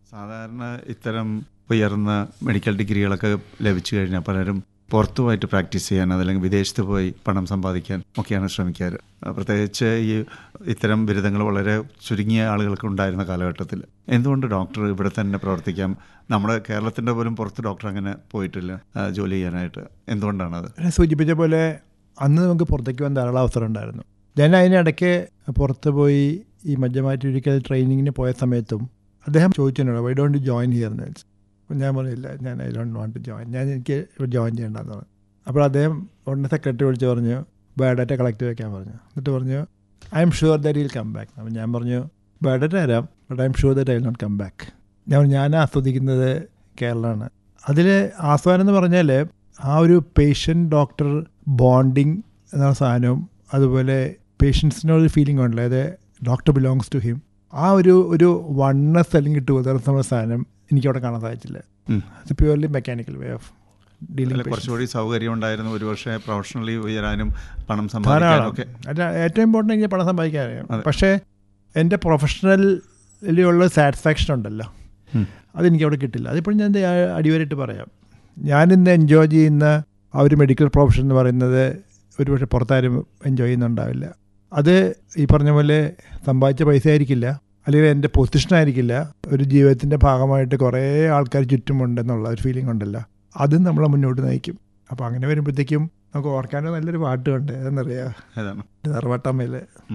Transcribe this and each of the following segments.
സാധാരണ ഇത്തരം ഉയർന്ന മെഡിക്കൽ ഡിഗ്രികളൊക്കെ ലഭിച്ചു കഴിഞ്ഞാൽ പലരും പുറത്തുപോയിട്ട് പ്രാക്ടീസ് ചെയ്യാൻ അതല്ലെങ്കിൽ വിദേശത്ത് പോയി പണം സമ്പാദിക്കാൻ ഒക്കെയാണ് ശ്രമിക്കാറ്. പ്രത്യേകിച്ച് ഈ ഇത്തരം ബിരുദങ്ങൾ വളരെ ചുരുങ്ങിയ ആളുകൾക്ക് ഉണ്ടായിരുന്ന കാലഘട്ടത്തിൽ എന്തുകൊണ്ട് ഡോക്ടർ ഇവിടെ തന്നെ പ്രവർത്തിക്കാം? നമ്മുടെ കേരളത്തിൻ്റെ പോലും പുറത്ത് ഡോക്ടർ അങ്ങനെ പോയിട്ടില്ല ജോലി ചെയ്യാനായിട്ട്. എന്തുകൊണ്ടാണത്? സൂചിപ്പിച്ച പോലെ അന്ന് നമുക്ക് പുറത്തേക്ക് പോകാൻ ധാരാളം അവസരം ഉണ്ടായിരുന്നു. ഞാൻ അതിനിടയ്ക്ക് പുറത്ത് പോയി ഈ മജ്ജമാറ്റിരിക്കൽ ട്രെയിനിങ്ങിന് പോയ സമയത്തും അദ്ദേഹം ചോദിച്ചിട്ടുണ്ടോ why don't you join here എന്ന് ചോദിച്ചു. അപ്പോൾ ഞാൻ പറഞ്ഞില്ല, ഞാൻ I don't want to join, എനിക്ക് ഇവിടെ ജോയിൻ ചെയ്യേണ്ടതെന്ന് പറഞ്ഞു. അപ്പോൾ അദ്ദേഹം ഉടനെ സെക്രട്ടറി വിളിച്ച് പറഞ്ഞു ബയോഡാറ്റ കളക്ട് വയ്ക്കാൻ പറഞ്ഞു. എന്നിട്ട് പറഞ്ഞു I am sure that will come back. അപ്പോൾ ഞാൻ പറഞ്ഞു ബയോഡാറ്റ തരാം, but I am sure that I will not come back. ഞാൻ ആസ്വദിക്കുന്നത് കേരളമാണ്. അതിൽ ആസ്വാദനം എന്ന് പറഞ്ഞാൽ ആ ഒരു പേഷ്യൻ്റ് ഡോക്ടർ ബോണ്ടിങ് എന്ന സാധനവും അതുപോലെ പേഷ്യൻസിനൊരു ഫീലിംഗ് ഉണ്ടല്ലോ, അതായത് ഡോക്ടർ ബിലോങ്സ് ടു ഹിം, ആ ഒരു വണ്ണസ് അല്ലെങ്കിൽ ടുഗദർനെസ് എന്നുള്ള സാധനം എനിക്കവിടെ കാണാൻ സാധിച്ചില്ല. It's purely mechanical way of dealing. കുറച്ചുകൂടി സൗകര്യം ഉണ്ടായിരുന്നു ഒരു പക്ഷേ പ്രൊഫഷണലി ഉയരാനും പണം സമ്പാദിക്കാനും ഒക്കെ. ഏറ്റവും ഇമ്പോർട്ടൻ്റ് എനിക്ക് പണം സമ്പാദിക്കാനും. പക്ഷേ എൻ്റെ പ്രൊഫഷണലിലുള്ള സാറ്റിസ്ഫാക്ഷൻ ഉണ്ടല്ലോ, അതെനിക്ക് അവിടെ കിട്ടില്ല. അതിപ്പോഴും ഞാൻ അടിവരായിട്ട് പറയാം, ഞാനിന്ന് എൻജോയ് ചെയ്യുന്ന ആ ഒരു മെഡിക്കൽ പ്രൊഫഷൻ എന്ന് പറയുന്നത് ഒരുപക്ഷെ പുറത്താരും എൻജോയ് ചെയ്യുന്നുണ്ടാവില്ല. അത് ഈ പറഞ്ഞ പോലെ സമ്പാദിച്ച പൈസ ആയിരിക്കില്ല, അല്ലെങ്കിൽ എൻ്റെ പൊസിഷനായിരിക്കില്ല, ഒരു ജീവിതത്തിൻ്റെ ഭാഗമായിട്ട് കുറേ ആൾക്കാർ ചുറ്റുമുണ്ടെന്നുള്ള ഒരു ഫീലിംഗ് ഉണ്ടല്ലോ, അതും നമ്മളെ മുന്നോട്ട് നയിക്കും. അപ്പോൾ അങ്ങനെ വരുമ്പോഴത്തേക്കും നമുക്ക് ഓർക്കാനോ നല്ലൊരു പാട്ടുണ്ട്, അതെന്നറിയാം, തറവാട്ടമ്മയിൽ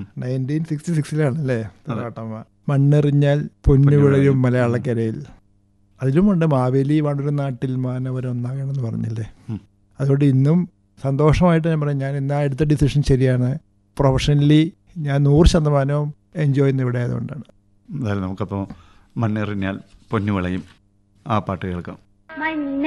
1966 അല്ലേ തറവാട്ടമ്മ. മണ്ണെറിഞ്ഞാൽ പൊന്നു വിളയും മലയാളക്കരയിൽ. അതിലുമുണ്ട് മാവേലി വാണ്ടൊരു നാട്ടിൽ മാനവരൊന്നാകണമെന്ന് പറഞ്ഞില്ലേ. അതുകൊണ്ട് ഇന്നും സന്തോഷമായിട്ട് ഞാൻ പറയാം, ഞാൻ ഇന്ന് എടുത്ത ഡിസിഷൻ ശരിയാണ്. പ്രൊഫഷണലി ഞാൻ 100% എൻജോയ് ചെയ്യുന്ന ഇവിടെ ആയതുകൊണ്ടാണ്. എന്തായാലും നമുക്കപ്പോൾ മണ്ണെറിഞ്ഞാൽ പൊന്നു വിളയും ആ പാട്ട് കേൾക്കാം.